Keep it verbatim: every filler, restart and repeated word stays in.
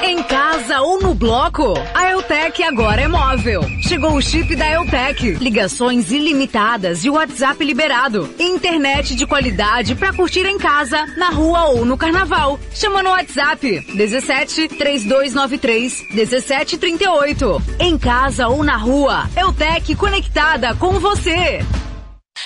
Em casa ou no bloco, a Eutec agora é móvel. Chegou o chip da Eutec, ligações ilimitadas e WhatsApp liberado. Internet de qualidade pra curtir em casa, na rua ou no carnaval. Chama no WhatsApp dezessete, trinta e dois noventa e três, dezessete trinta e oito. Em casa ou na rua, Eutec conectada com você.